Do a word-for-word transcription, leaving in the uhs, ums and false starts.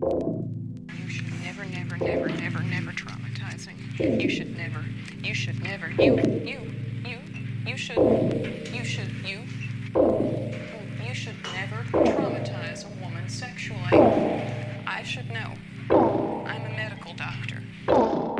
You should never, never, never, never, never traumatizing. You should never, you should never, you, you, you, you should, you should, you, you should never traumatize a woman sexually. I should know. I'm a medical doctor.